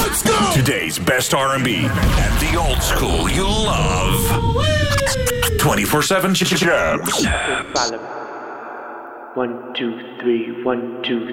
Let's go! Today's best R&B and the old school you love. 24/7 Jabs. 1, 2, 3, 1, 2,